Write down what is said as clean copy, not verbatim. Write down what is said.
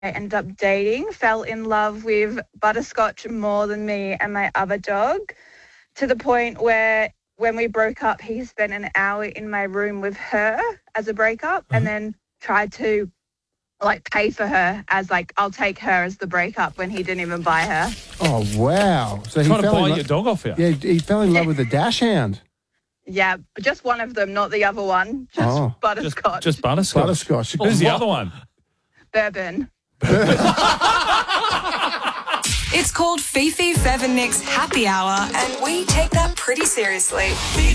I ended up dating, fell in love with Butterscotch more than me and my other dog, to the point where when we broke up, he spent an hour in my room with her as a breakup and then tried to pay for her as I'll take her as the breakup when he didn't even buy her. Oh, wow. So Trying to buy your dog off you. Yeah, he fell in love with the dashhound. Yeah, but just one of them, not the other one. Just Butterscotch. Just Butterscotch. Butterscotch. Who's the other one? Bourbon. It's called Fifi, Fev and Nick's Happy Hour, and we take that pretty seriously.